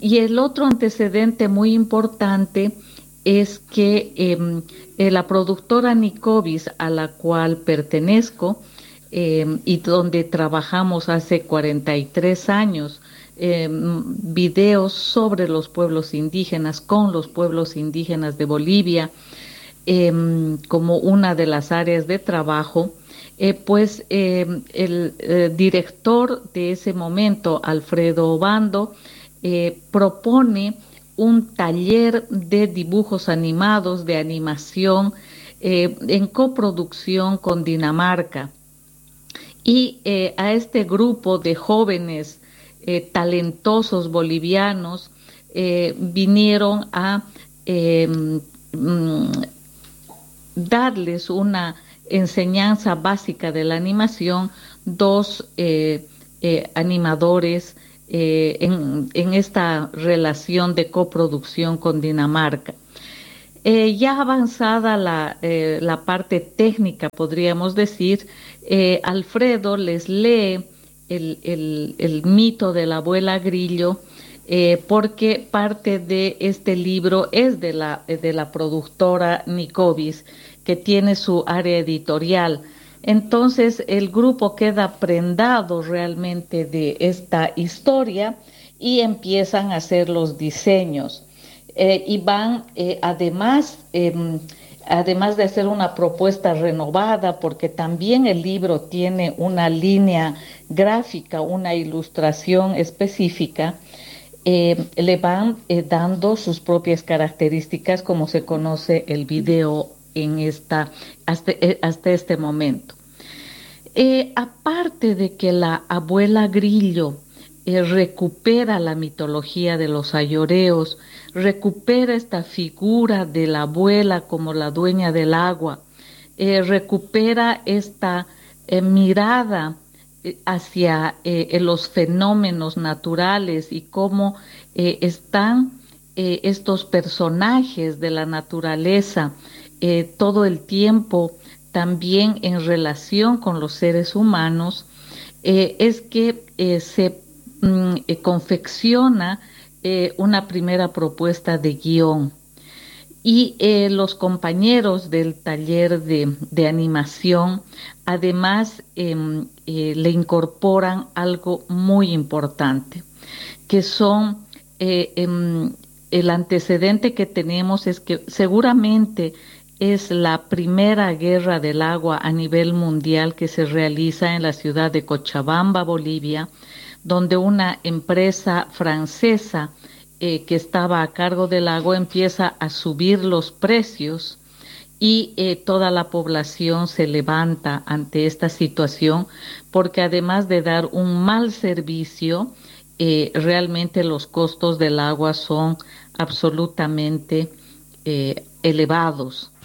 Y el otro antecedente muy importante es que la productora Nicovis, a la cual pertenezco y donde trabajamos hace 43 años, videos sobre los pueblos indígenas, con los pueblos indígenas de Bolivia, como una de las áreas de trabajo, el director de ese momento, Alfredo Obando, propone un taller de dibujos animados, de animación, en coproducción con Dinamarca. Y a este grupo de jóvenes talentosos bolivianos vinieron a eh, mm, darles una enseñanza básica de la animación, dos animadores en esta relación de coproducción con Dinamarca. Ya avanzada la parte técnica, podríamos decir, Alfredo les lee el mito de la abuela Grillo, porque parte de este libro es de la productora Nicovis, que tiene su área editorial. Entonces el grupo queda prendado realmente de esta historia y empiezan a hacer los diseños. Y van además de hacer una propuesta renovada, porque también el libro tiene una línea gráfica, una ilustración específica, le van dando sus propias características, como se conoce el video hasta este momento. Aparte de que la abuela Grillo recupera la mitología de los ayoreos, recupera esta figura de la abuela como la dueña del agua, recupera esta mirada hacia los fenómenos naturales y cómo están estos personajes de la naturaleza todo el tiempo también en relación con los seres humanos, es que se confecciona una primera propuesta de guión. Y los compañeros del taller de animación además le incorporan algo muy importante, que son el antecedente que tenemos es que seguramente es la primera guerra del agua a nivel mundial que se realiza en la ciudad de Cochabamba, Bolivia, donde una empresa francesa que estaba a cargo del agua empieza a subir los precios y toda la población se levanta ante esta situación porque además de dar un mal servicio, realmente los costos del agua son absolutamente elevados.